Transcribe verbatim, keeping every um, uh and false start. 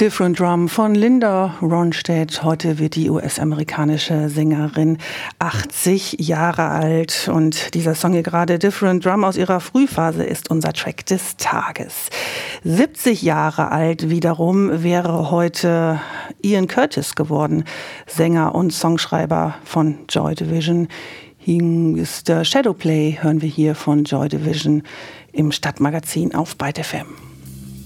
Different Drum von Linda Ronstadt. Heute wird die U S-amerikanische Sängerin achtzig Jahre alt. Und dieser Song hier gerade, Different Drum aus ihrer Frühphase, ist unser Track des Tages. siebzig Jahre alt wiederum wäre heute Ian Curtis geworden, Sänger und Songschreiber von Joy Division. Hier ist der Shadowplay, hören wir hier von Joy Division im Stadtmagazin auf Byte F M.